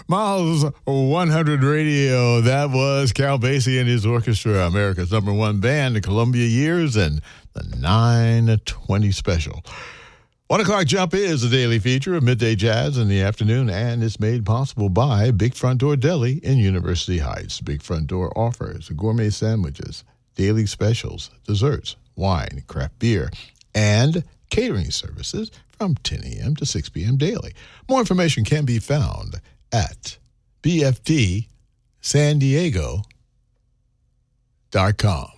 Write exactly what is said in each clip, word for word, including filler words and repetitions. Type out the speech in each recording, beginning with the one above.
Miles one hundred Radio. That was Cal Basie and his orchestra, America's number one band, the Columbia Years, and the nine twenty special. One O'Clock Jump is a daily feature of Midday Jazz in the afternoon, and it's made possible by Big Front Door Deli in University Heights. Big Front Door offers gourmet sandwiches, daily specials, desserts, wine, craft beer, and catering services from ten a.m. to six p.m. daily. More information can be found at b f d san diego dot com.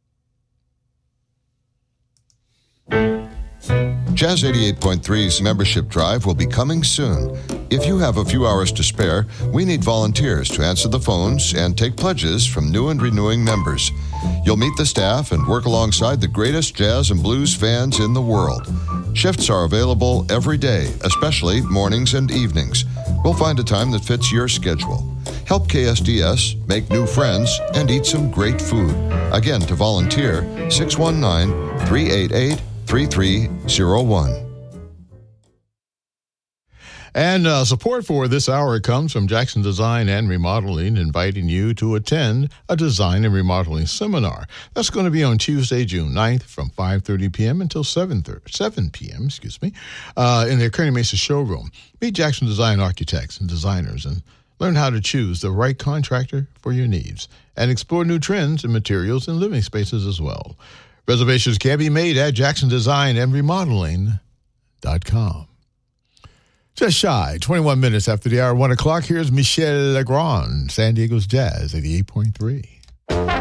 Jazz eighty-eight point three's membership drive will be coming soon. If you have a few hours to spare, we need volunteers to answer the phones and take pledges from new and renewing members. You'll meet the staff and work alongside the greatest jazz and blues fans in the world. Shifts are available every day, especially mornings and evenings. We'll find a time that fits your schedule. Help K S D S make new friends and eat some great food. Again, to volunteer, six one nine, three eight eight, three three zero one. And uh, support for this hour comes from Jackson Design and Remodeling, inviting you to attend a design and remodeling seminar. That's going to be on Tuesday, June ninth from five thirty p.m. until seven p.m., excuse me, uh, in their Kearny Mesa showroom. Meet Jackson Design architects and designers and learn how to choose the right contractor for your needs and explore new trends in materials and living spaces as well. Reservations can be made at jackson design and remodeling dot com. Just shy, twenty-one minutes after the hour, one o'clock, here's Michel Legrand, San Diego's Jazz, eighty-eight point three.